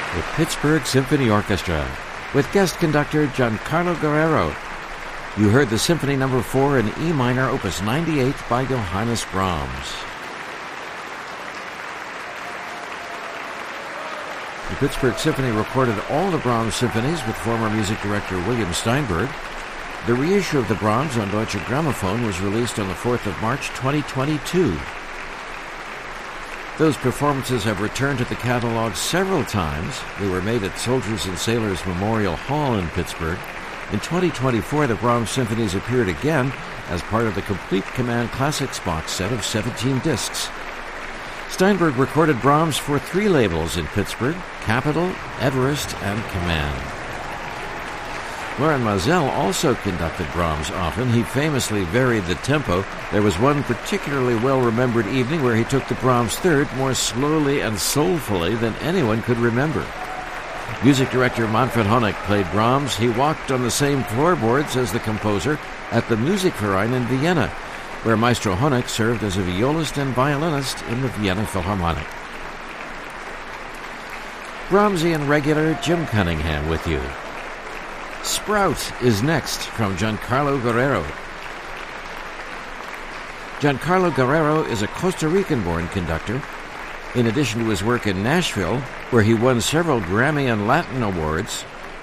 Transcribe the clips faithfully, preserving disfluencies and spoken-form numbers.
the Pittsburgh Symphony Orchestra, with guest conductor Giancarlo Guerrero. You heard the Symphony Number four in E minor, Opus ninety-eight by Johannes Brahms. The Pittsburgh Symphony recorded all the Brahms symphonies with former music director William Steinberg. The reissue of the Brahms on Deutsche Grammophon was released on the fourth of March, twenty twenty-two. Those performances have returned to the catalog several times. They were made at Soldiers and Sailors Memorial Hall in Pittsburgh. In twenty twenty-four, the Brahms symphonies appeared again as part of the Complete Command Classics box set of seventeen discs. Steinberg recorded Brahms for three labels in Pittsburgh: Capitol, Everest, and Command. Loren Maazel also conducted Brahms often. He famously varied the tempo. There was one particularly well-remembered evening where he took the Brahms third more slowly and soulfully than anyone could remember. Music director Manfred Honeck played Brahms. He walked on the same floorboards as the composer at the Musikverein in Vienna, where Maestro Honeck served as a violist and violinist in the Vienna Philharmonic. Brahmsian regular Jim Cunningham with you. Sprout is next from Giancarlo Guerrero. Giancarlo Guerrero is a Costa Rican-born conductor. In addition to his work in Nashville, where he won several Grammy and Latin awards,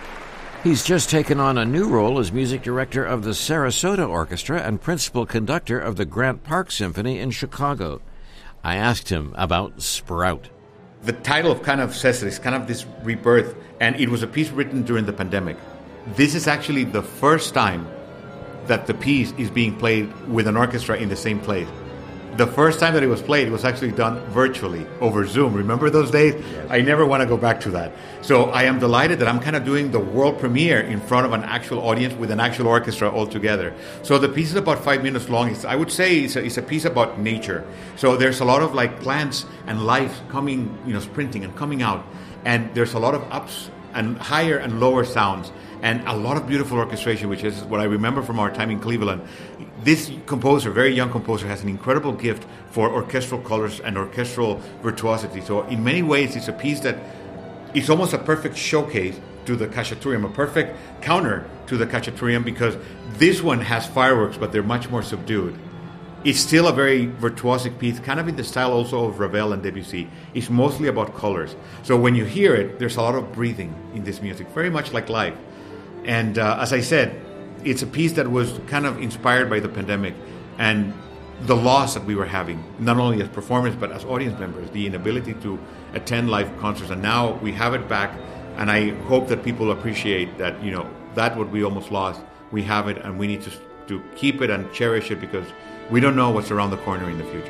he's just taken on a new role as music director of the Sarasota Orchestra and principal conductor of the Grant Park Symphony in Chicago. I asked him about Sprout. The title of kind of says it. It's kind of this rebirth, and it was a piece written during the pandemic. This is actually the first time that the piece is being played with an orchestra in the same place. The first time that it was played, it was actually done virtually over Zoom. Remember those days? Yes. I never want to go back to that. So I am delighted that I'm kind of doing the world premiere in front of an actual audience with an actual orchestra all together. So the piece is about five minutes long. It's, I would say it's a, it's a piece about nature. So there's a lot of like plants and life coming, you know, sprinting and coming out. And there's a lot of ups and higher and lower sounds, and a lot of beautiful orchestration, which is what I remember from our time in Cleveland. This composer, very young composer, has an incredible gift for orchestral colors and orchestral virtuosity. So in many ways, it's a piece that is almost a perfect showcase to the Cacciatorium, a perfect counter to the Cacciatorium, because this one has fireworks, but they're much more subdued. It's still a very virtuosic piece, kind of in the style also of Ravel and Debussy. It's mostly about colors. So when you hear it, there's a lot of breathing in this music, very much like life. And uh, as I said, it's a piece that was kind of inspired by the pandemic and the loss that we were having, not only as performers, but as audience members, the inability to attend live concerts. And now we have it back, and I hope that people appreciate that, you know, that what we almost lost, we have it, and we need to, to keep it and cherish it, because we don't know what's around the corner in the future.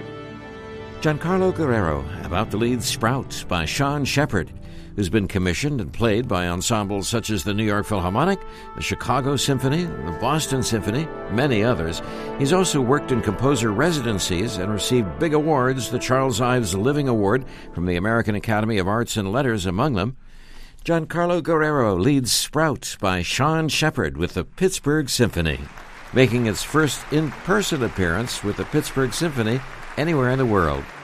Giancarlo Guerrero about the lead Sprout by Sean Shepard, who's been commissioned and played by ensembles such as the New York Philharmonic, the Chicago Symphony, the Boston Symphony, many others. He's also worked in composer residencies and received big awards, the Charles Ives Living Award from the American Academy of Arts and Letters among them. Giancarlo Guerrero leads Sprout by Sean Shepard with the Pittsburgh Symphony, making its first in-person appearance with the Pittsburgh Symphony anywhere in the world.